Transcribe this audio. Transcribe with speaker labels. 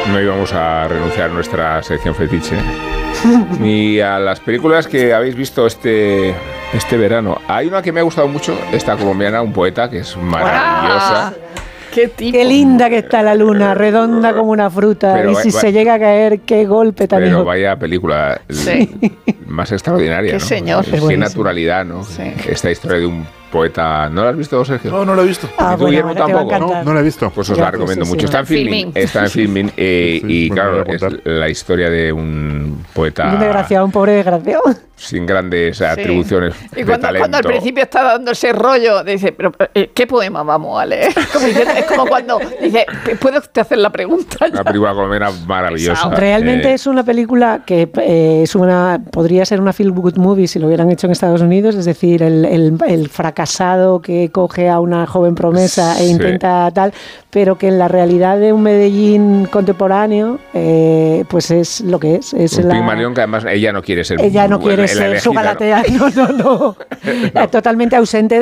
Speaker 1: no íbamos a renunciar a nuestra sección fetiche ni a las películas que habéis visto este verano. Hay una que me ha gustado mucho, esta colombiana, Un poeta, que es maravillosa.
Speaker 2: Qué linda que está la luna, redonda como una fruta. Pero y si se llega a caer, qué golpe tan
Speaker 1: Pero vaya película más extraordinaria,
Speaker 3: qué
Speaker 1: ¿no?
Speaker 3: señor.
Speaker 1: Qué naturalidad, ¿no? Sí. Esta historia de un poeta. ¿No la has visto, Sergio?
Speaker 4: No la he visto.
Speaker 1: ¿Y tú, Guillermo, tampoco?
Speaker 4: No la he visto.
Speaker 1: Pues os la recomiendo mucho. Está en Filmin. Está en Filmin. Y claro, es la historia de un poeta...
Speaker 2: Un desgraciado, un pobre desgraciado.
Speaker 1: Sin grandes atribuciones
Speaker 3: y
Speaker 1: de talento.
Speaker 3: Cuando al principio está dando ese rollo, dice, pero ¿qué poema vamos a leer? Es como cuando dice, ¿puede usted hacer la pregunta?
Speaker 1: Una película colombiana maravillosa.
Speaker 2: Realmente es una película que podría ser una feel good movie si lo hubieran hecho en Estados Unidos, es decir, el fracasado que coge a una joven promesa e intenta tal, pero que en la realidad de un Medellín contemporáneo, pues es lo que es.
Speaker 1: Un Pigmalión que además ella no quiere ser.
Speaker 2: Ella no quiere ser su Galatea, no. Totalmente ausente